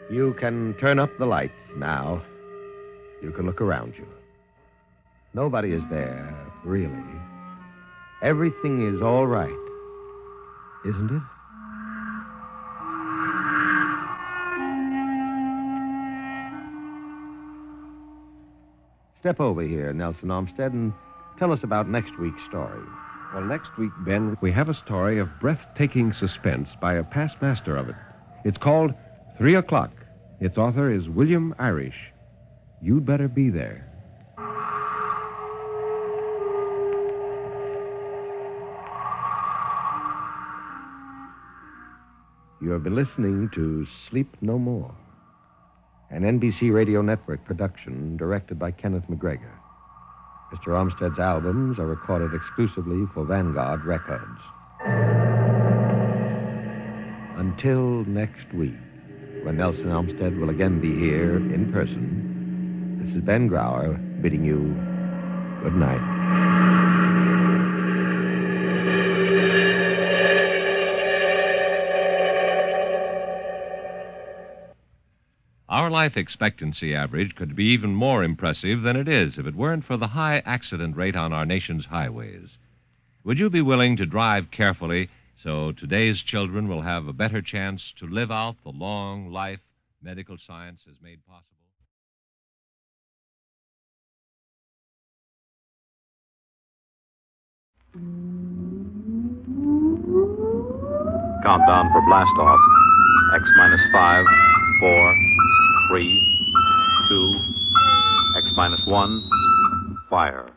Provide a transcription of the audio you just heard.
You can turn up the lights now. You can look around you. Nobody is there, really. Everything is all right, isn't it? Step over here, Nelson Olmsted, and tell us about next week's story. Well, next week, Ben, we have a story of breathtaking suspense by a past master of it. It's called 3 O'Clock. Its author is William Irish. You'd better be there. You have been listening to Sleep No More, an NBC Radio Network production directed by Kenneth McGregor. Mr. Olmsted's albums are recorded exclusively for Vanguard Records. Until next week, when Nelson Olmsted will again be here in person, this is Ben Grauer bidding you good night. Our life expectancy average could be even more impressive than it is if it weren't for the high accident rate on our nation's highways. Would you be willing to drive carefully so today's children will have a better chance to live out the long life medical science has made possible? Countdown for blast off. X minus 5, 4, 3, 2, X minus 1, fire.